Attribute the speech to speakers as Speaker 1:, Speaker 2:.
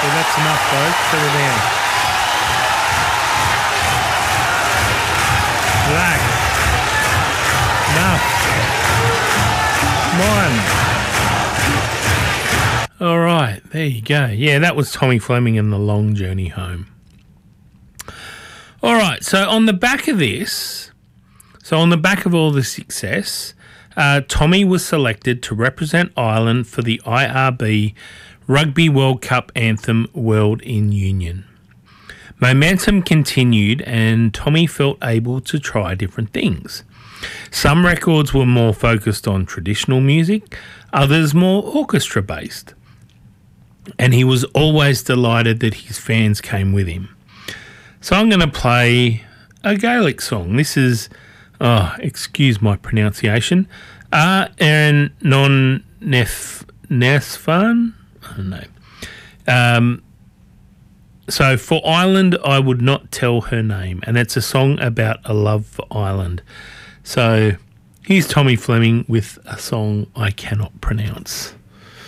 Speaker 1: that's enough, folks. Settle down. Relax. Enough. Come on. All right, there you go. Yeah, that was Tommy Fleming and The Long Journey Home. All right, so on the back of this, on the back of all the success, Tommy was selected to represent Ireland for the IRB Rugby World Cup anthem World in Union. Momentum continued and Tommy felt able to try different things. Some records were more focused on traditional music, others more orchestra-based. And he was always delighted that his fans came with him. So I'm going to play a Gaelic song. This is, excuse my pronunciation, Erin non Nesfan. I don't know. So for Ireland, I would not tell her name, and it's a song about a love for Ireland. So here's Tommy Fleming with a song I cannot pronounce.